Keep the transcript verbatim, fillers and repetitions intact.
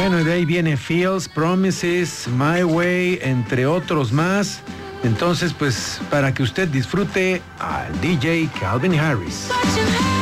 Bueno, de ahí viene Fields, Promises, My Way, entre otros más. Entonces, pues, para que usted disfrute al D J Calvin Harris.